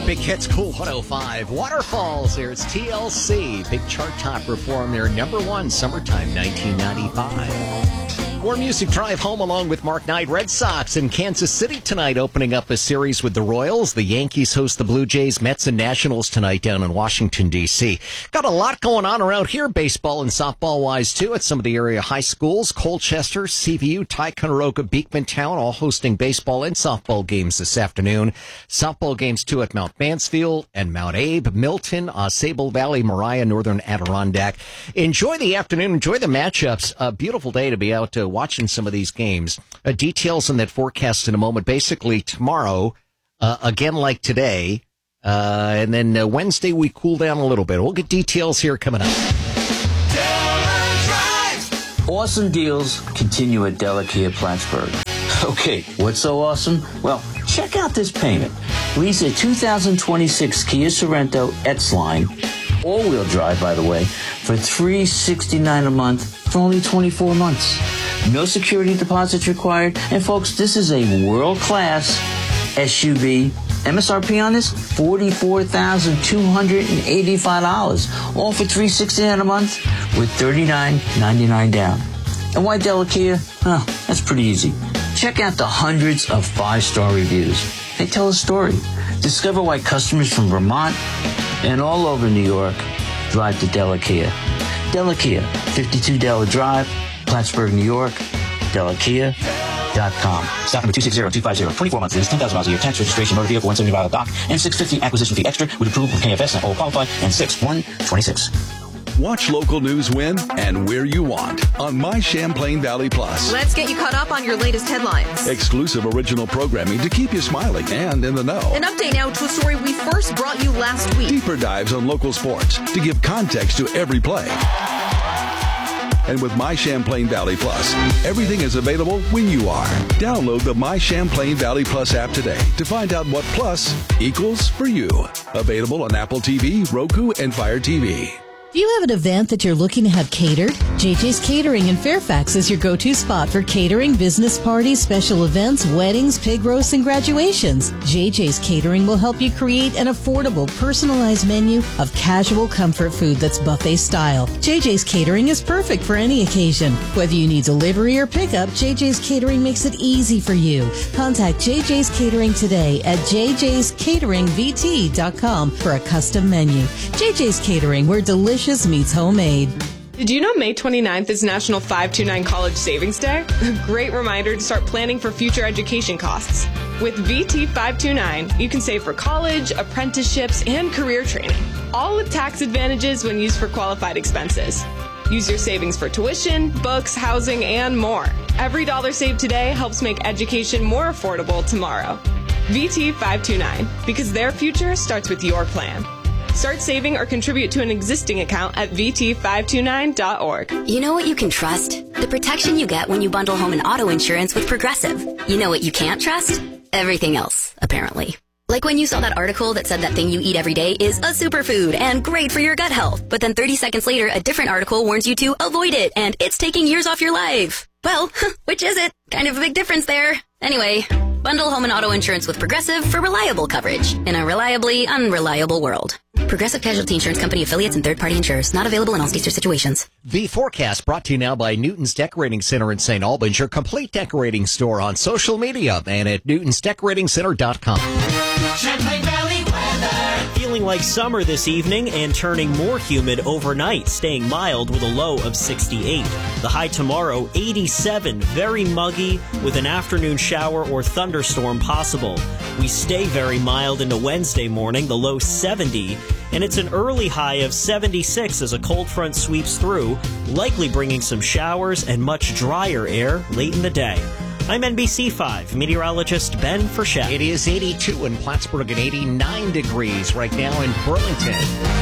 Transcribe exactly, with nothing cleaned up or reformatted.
Big Hits Cool one oh five. Waterfalls, there's T L C. Big chart topper for them. Their number one, summertime nineteen ninety-five. More music drive home along with Mark Knight. Red Sox in Kansas City tonight, opening up a series with the Royals. The Yankees host the Blue Jays, Mets, and Nationals tonight down in Washington, D C. Got a lot going on around here, baseball and softball-wise, too, at some of the area high schools. Colchester, C V U, Ticonderoga, Beekmantown, all hosting baseball and softball games this afternoon. Softball games, too, at Mount Mansfield and Mount Abe, Milton, uh, Sable Valley, Mariah, Northern Adirondack. Enjoy the afternoon. Enjoy the matchups. A beautiful day to be out uh, watching some of these games. Uh, details on that forecast in a moment. Basically, tomorrow, uh, again like today, uh, and then uh, Wednesday we cool down a little bit. We'll get details here coming up. Awesome deals continue at Della Kia Plattsburgh. Okay, what's so awesome? Well, check out this payment. Lease a two thousand twenty-six Kia Sorento S-Line, all-wheel drive, by the way, for three hundred sixty-nine dollars a month for only twenty-four months. No security deposits required. And folks, this is a world-class S U V. M S R P on this, forty-four thousand two hundred eighty-five dollars. All for three hundred sixty-nine dollars a month with thirty-nine ninety-nine down. And why Della Kia? Well, that's pretty easy. Check out the hundreds of five-star reviews. They tell a story. Discover why customers from Vermont and all over New York drive to Della Kia. Della Kia, fifty-two Della Drive, Plattsburgh, New York, Della Kia dot com. Stock number two six zero two five zero, twenty-four months lease, ten thousand miles a year, tax registration, motor vehicle, one seventy-five dock, and six hundred fifty acquisition fee extra with approval from K F S and all qualify, and six one twenty-six. Watch local news when and where you want on My Champlain Valley Plus. Let's get you caught up on your latest headlines. Exclusive original programming to keep you smiling and in the know. An update now to a story we first brought you last week. Deeper dives on local sports to give context to every play. And with My Champlain Valley Plus, everything is available when you are. Download the My Champlain Valley Plus app today to find out what Plus equals for you. Available on Apple T V, Roku, and Fire T V. Do you have an event that you're looking to have catered? J J's Catering in Fairfax is your go-to spot for catering, business parties, special events, weddings, pig roasts, and graduations. J J's Catering will help you create an affordable, personalized menu of casual comfort food that's buffet style. J J's Catering is perfect for any occasion. Whether you need delivery or pickup, J J's Catering makes it easy for you. Contact J J's Catering today at j j's catering v t dot com for a custom menu. J J's Catering, where delicious meets homemade. Did you know May twenty-ninth is National five two nine College Savings Day? A great reminder to start planning for future education costs. With V T five two nine, you can save for college, apprenticeships, and career training, all with tax advantages when used for qualified expenses. Use your savings for tuition, books, housing, and more. Every dollar saved today helps make education more affordable tomorrow. V T five two nine, because their future starts with your plan. Start saving or contribute to an existing account at v t five two nine dot org. You know what you can trust? The protection you get when you bundle home and auto insurance with Progressive. You know what you can't trust? Everything else, apparently. Like when you saw that article that said that thing you eat every day is a superfood and great for your gut health. But then thirty seconds later, a different article warns you to avoid it and it's taking years off your life. Well, which is it? Kind of a big difference there. Anyway, bundle home and auto insurance with Progressive for reliable coverage in a reliably unreliable world. Progressive Casualty Insurance Company affiliates and third-party insurers. Not available in all states or situations. The forecast brought to you now by Newton's Decorating Center in Saint Albans, your complete decorating store on social media and at newtons decorating center dot com. Champlain Valley weather. Feeling like summer this evening and turning more humid overnight, staying mild with a low of sixty-eight. The high tomorrow, eighty-seven, very muggy with an afternoon shower or thunderstorm possible. We stay very mild into Wednesday morning, the low seventy, and it's an early high of seventy-six as a cold front sweeps through, likely bringing some showers and much drier air late in the day. I'm N B C five meteorologist Ben Frechette. It is eighty-two in Plattsburgh and eighty-nine degrees right now in Burlington.